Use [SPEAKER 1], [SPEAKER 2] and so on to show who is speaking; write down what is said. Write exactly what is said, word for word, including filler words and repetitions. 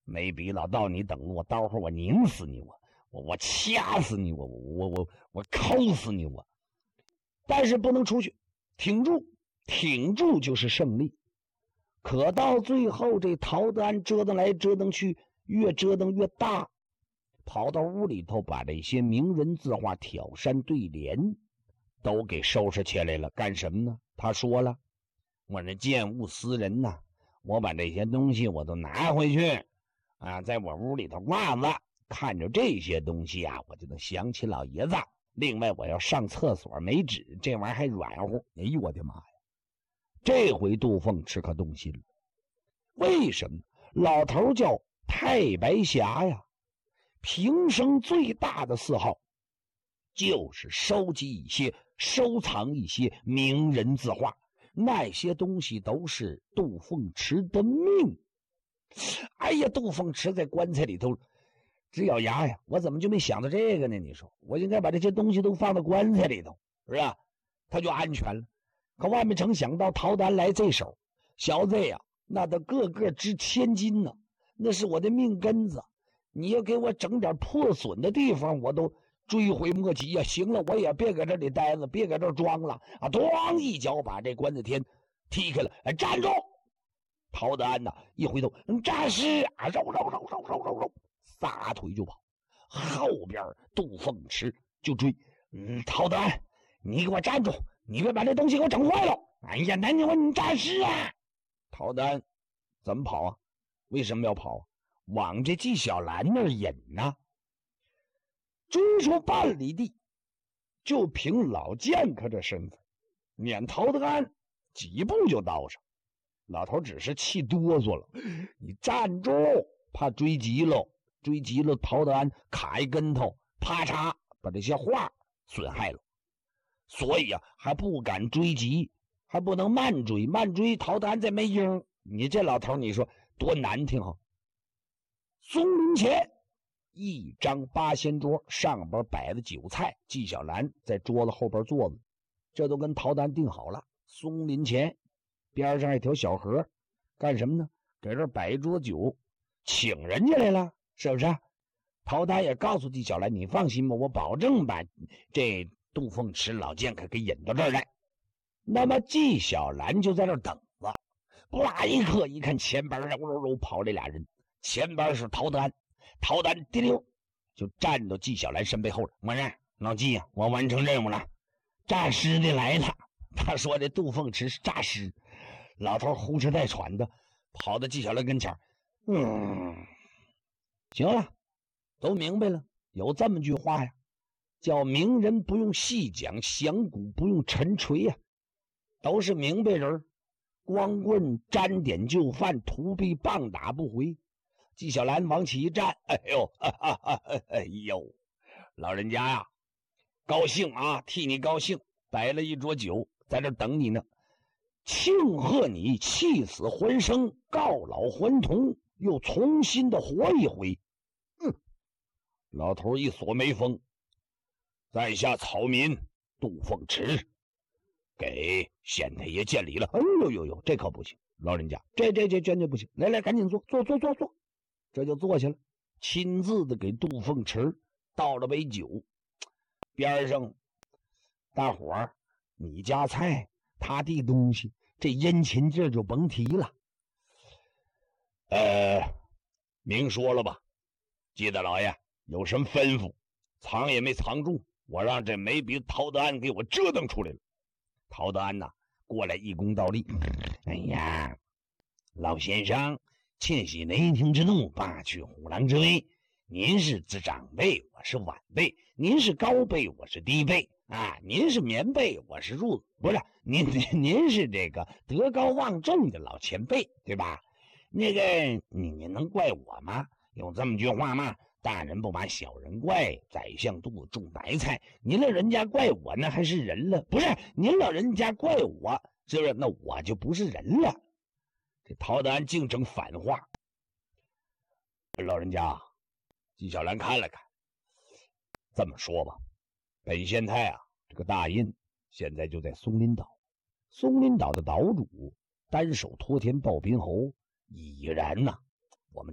[SPEAKER 1] 没必要到你等我，到会儿我拧死你，我我我掐死你，我我我我抠死你，我。但是不能出去，挺住，挺住就是胜利。可到最后，这陶德安折腾来折腾去，越折腾越大，跑到屋里头，把这些名人字画、挑山对联都给收拾起来了。干什么呢？他说了，我这见物思人呐、啊，我把这些东西我都拿回去啊，在我屋里头挂着，看着这些东西啊，我就能想起老爷子。另外我要上厕所没纸，这玩意儿还软乎。哎呦我的妈呀，这回杜凤池可动心了。为什么？老头叫太白侠呀，平生最大的嗜好就是收集一些收藏一些名人字画，那些东西都是杜凤池的命。哎呀，杜凤池在棺材里头直咬牙呀，我怎么就没想到这个呢？你说我应该把这些东西都放到棺材里头，是吧？他就安全了。可万没成想到陶丹来这手，小子呀，那都个个值千金呢，那是我的命根子。你要给我整点破损的地方，我都追悔莫及呀！行了，我也别搁这里待着，别搁这装了啊！咣一脚把这关子天踢开了，哎，站住！陶德安呐，一回头，战士啊，肉肉肉肉肉肉肉，撒腿就跑。后边杜凤池就追，嗯，陶德安，你给我站住！你别把这东西给我整坏了！哎呀，那你我你战士啊！陶德安怎么跑啊？为什么要跑啊？往这纪晓岚那儿引呢？追出半里地，就凭老剑客这身份，撵陶德安几步就到上。老头只是气哆嗦了，你站住！怕追急了，追急了，陶德安卡一跟头，啪嚓把这些画损害了。所以啊，还不敢追急，还不能慢追，慢追陶德安再没影。你这老头，你说多难听啊！松林前一张八仙桌，上边摆的酒菜，纪晓岚在桌子后边坐着，这都跟陶德安定好了。松林前边上一条小河，干什么呢？给这摆一桌酒，请人家来了，是不是？陶德安也告诉纪晓岚，你放心吧，我保证把这杜凤池老剑客给引到这儿来。那么纪晓岚就在这儿等着。不拉一刻，一看前边肉肉肉跑这俩人，前边是陶德安，陶德安滴溜就站到纪晓岚身背后了。我说老纪啊，我完成任务了，诈尸的来了。他说的杜凤池是诈尸。老头呼哧带喘的跑到纪晓岚跟前，嗯，行了，都明白了。有这么句话呀，叫明人不用细讲，响鼓不用沉锤呀，都是明白人，光棍沾点就范，土壁棒打不回。纪晓岚往起一站，哎呦，哈哈哈，哎呦，老人家呀，高兴啊，替你高兴，摆了一桌酒在这等你呢，庆贺你起死还生，告老还童，又重新的活一回。嗯，老头一锁眉峰，在下草民杜凤池给县太爷见礼了。哎呦呦呦，这可不行，老人家，这这这绝对不行！来来，赶紧坐坐坐坐坐，这就坐下了，亲自的给杜凤池倒了杯酒。边上大伙儿，你家菜，他的东西，这殷勤劲就甭提了。呃，明说了吧，记得老爷有什么吩咐，藏也没藏住，我让这没鼻陶德安给我折腾出来了。陶德安呐，过来一躬倒立。哎呀，老先生，窃喜雷霆之怒，罢去虎狼之威。您是长辈，我是晚辈；您是高辈，我是低辈啊！您是棉被，我是褥子，不是您您您是这个德高望重的老前辈，对吧？那个你你能怪我吗？有这么句话吗？大人不把小人怪，宰相肚子种白菜。您老人家怪我，那还是人了？不是，您老人家怪我，是不是？那我就不是人了。这陶德安竟整反话。老人家，纪晓岚看了看，这么说吧，本县太啊，这个大印现在就在松林岛。松林岛的岛主单手托天抱宾侯已然呐、啊，